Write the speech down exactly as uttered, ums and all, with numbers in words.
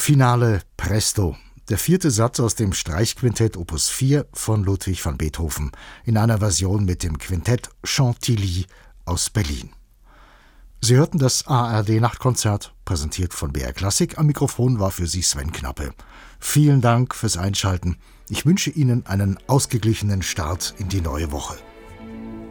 Finale Presto, der vierte Satz aus dem Streichquintett Opus vier von Ludwig van Beethoven in einer Version mit dem Quintett Chantilly aus Berlin. Sie hörten das A R D-Nachtkonzert, präsentiert von B R Klassik. Am Mikrofon war für Sie Sven Knappe. Vielen Dank fürs Einschalten. Ich wünsche Ihnen einen ausgeglichenen Start in die neue Woche.